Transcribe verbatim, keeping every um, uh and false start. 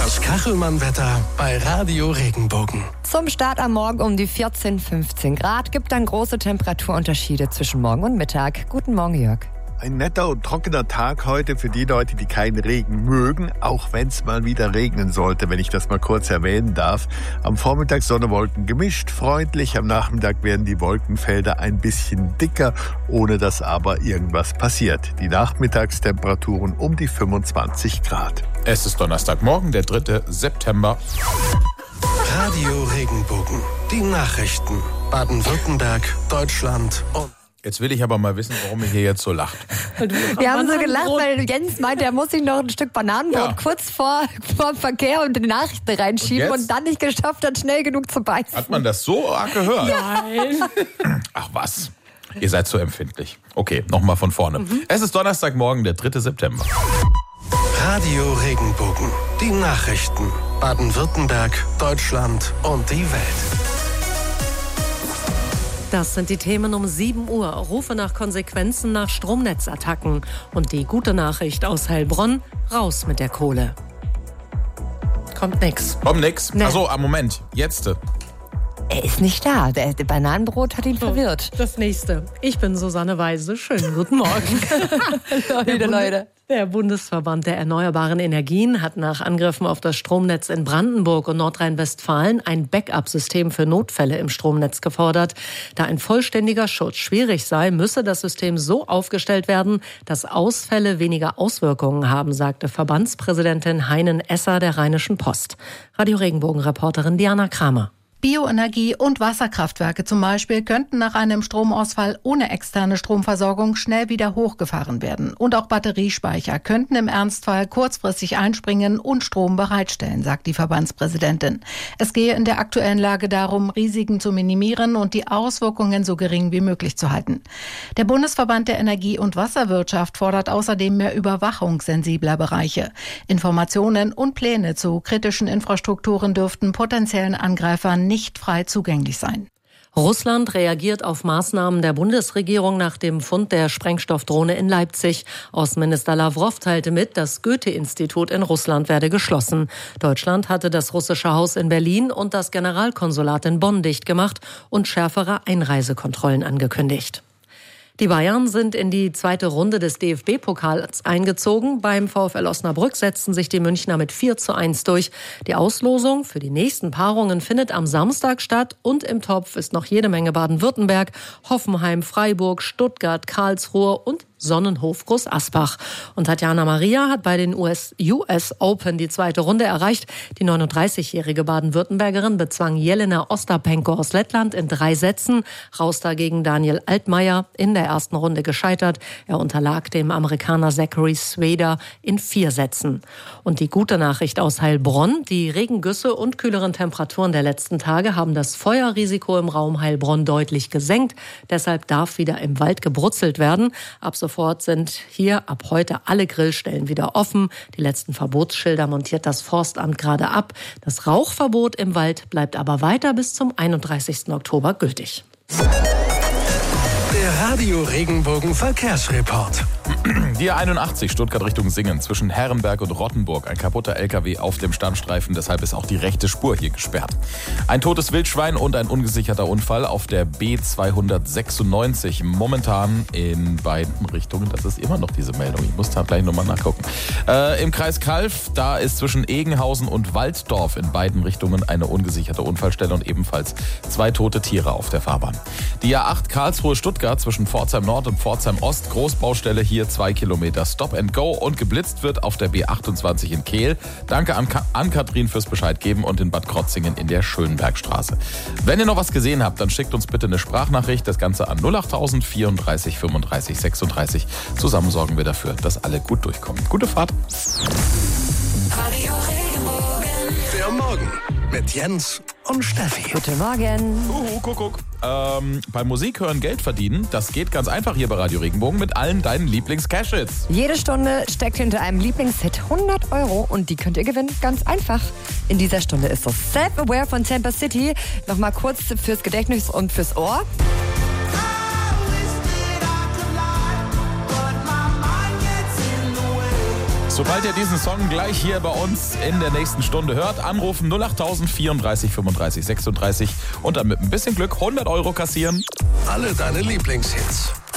Das Kachelmann-Wetter bei Radio Regenbogen. Zum Start am Morgen um die vierzehn, fünfzehn Grad. Gibt dann große Temperaturunterschiede zwischen Morgen und Mittag. Guten Morgen, Jörg. Ein netter und trockener Tag heute für die Leute, die keinen Regen mögen, auch wenn es mal wieder regnen sollte, wenn ich das mal kurz erwähnen darf. Am Vormittag Sonne, Wolken gemischt, freundlich. Am Nachmittag werden die Wolkenfelder ein bisschen dicker, ohne dass aber irgendwas passiert. Die Nachmittagstemperaturen um die fünfundzwanzig Grad. Es ist Donnerstagmorgen, der dritte September. Radio Regenbogen. Die Nachrichten. Baden-Württemberg, Deutschland und... Jetzt will ich aber mal wissen, warum ihr hier jetzt so lacht. Wir haben so gelacht, weil Jens meinte, er muss sich noch ein Stück Bananenbrot Ja. kurz vor, vor dem Verkehr und die Nachrichten reinschieben Und und, jetzt? dann nicht geschafft hat, schnell genug zu beißen. Hat man das so arg gehört? Nein. Ach was, ihr seid so empfindlich. Okay, nochmal von vorne. Mhm. Es ist Donnerstagmorgen, der dritte September. Radio Regenbogen. Die Nachrichten. Baden-Württemberg, Deutschland und die Welt. Das sind die Themen um sieben Uhr. Rufe nach Konsequenzen nach Stromnetzattacken. Und die gute Nachricht aus Heilbronn, raus mit der Kohle. Kommt nix. Komm, nix. Nee. Achso, am Moment, jetzt. Er ist nicht da. Der, der Bananenbrot hat ihn verwirrt. Das nächste. Ich bin Susanne Weise. Schönen guten Morgen. Leute, Leute. Der Bundesverband der Erneuerbaren Energien hat nach Angriffen auf das Stromnetz in Brandenburg und Nordrhein-Westfalen ein Backup-System für Notfälle im Stromnetz gefordert. Da ein vollständiger Schutz schwierig sei, müsse das System so aufgestellt werden, dass Ausfälle weniger Auswirkungen haben, sagte Verbandspräsidentin Heinen Esser der Rheinischen Post. Radio Regenbogen-Reporterin Diana Kramer. Bioenergie- und Wasserkraftwerke zum Beispiel könnten nach einem Stromausfall ohne externe Stromversorgung schnell wieder hochgefahren werden. Und auch Batteriespeicher könnten im Ernstfall kurzfristig einspringen und Strom bereitstellen, sagt die Verbandspräsidentin. Es gehe in der aktuellen Lage darum, Risiken zu minimieren und die Auswirkungen so gering wie möglich zu halten. Der Bundesverband der Energie- und Wasserwirtschaft fordert außerdem mehr Überwachung sensibler Bereiche. Informationen und Pläne zu kritischen Infrastrukturen dürften potenziellen Angreifern nicht nicht frei zugänglich sein. Russland reagiert auf Maßnahmen der Bundesregierung nach dem Fund der Sprengstoffdrohne in Leipzig. Außenminister Lawrow teilte mit, das Goethe-Institut in Russland werde geschlossen. Deutschland hatte das russische Haus in Berlin und das Generalkonsulat in Bonn dicht gemacht und schärfere Einreisekontrollen angekündigt. Die Bayern sind in die zweite Runde des D F B-Pokals eingezogen. Beim VfL Osnabrück setzten sich die Münchner mit vier zu eins durch. Die Auslosung für die nächsten Paarungen findet am Samstag statt und im Topf ist noch jede Menge Baden-Württemberg, Hoffenheim, Freiburg, Stuttgart, Karlsruhe und Sonnenhof Groß Asbach. Und Tatjana Maria hat bei den U S U S Open die zweite Runde erreicht. Die neununddreißigjährige Baden-Württembergerin bezwang Jelena Ostapenko aus Lettland in drei Sätzen. Raus dagegen Daniel Altmaier, in der ersten Runde gescheitert. Er unterlag dem Amerikaner Zachary Swader in vier Sätzen. Und die gute Nachricht aus Heilbronn: Die Regengüsse und kühleren Temperaturen der letzten Tage haben das Feuerrisiko im Raum Heilbronn deutlich gesenkt. Deshalb darf wieder im Wald gebrutzelt werden. Ab sofort sind hier ab heute alle Grillstellen wieder offen. Die letzten Verbotsschilder montiert das Forstamt gerade ab. Das Rauchverbot im Wald bleibt aber weiter bis zum einunddreißigsten Oktober gültig. Der Radio Regenbogen Verkehrsreport. Die A einundachtzig Stuttgart Richtung Singen zwischen Herrenberg und Rottenburg. Ein kaputter L K W auf dem Standstreifen, deshalb ist auch die rechte Spur hier gesperrt. Ein totes Wildschwein und ein ungesicherter Unfall auf der B zweihundertsechsundneunzig. Momentan in beiden Richtungen. Das ist immer noch diese Meldung. Ich muss da gleich nochmal nachgucken. Äh, Im Kreis Calw, da ist zwischen Egenhausen und Walddorf in beiden Richtungen eine ungesicherte Unfallstelle und ebenfalls zwei tote Tiere auf der Fahrbahn. Die A acht Karlsruhe-Stuttgart zwischen Pforzheim Nord und Pforzheim Ost. Großbaustelle hier zwei Kilometer Stop and Go und geblitzt wird auf der B achtundzwanzig in Kehl. Danke an, Ka- an Katrin fürs Bescheid geben und in Bad Krotzingen in der Schönbergstraße. Wenn ihr noch was gesehen habt, dann schickt uns bitte eine Sprachnachricht. Das Ganze an null achttausend vierunddreißig fünfunddreißig sechsunddreißig. Zusammen sorgen wir dafür, dass alle gut durchkommen. Gute Fahrt. Der Morgen mit Jens und Steffi. Guten Morgen. Uh, guck, guck. Ähm, beim Musik hören Geld verdienen, das geht ganz einfach hier bei Radio Regenbogen mit allen deinen Lieblings-Cash-Hits. Jede Stunde steckt hinter einem Lieblingshit hundert Euro und die könnt ihr gewinnen. Ganz einfach. In dieser Stunde ist das Self-Aware von Tampa City. Nochmal kurz fürs Gedächtnis und fürs Ohr. Sobald ihr diesen Song gleich hier bei uns in der nächsten Stunde hört, anrufen null acht null null vierunddreißig fünfunddreißig sechsunddreißig und dann mit ein bisschen Glück hundert Euro kassieren. Alle deine Lieblingshits.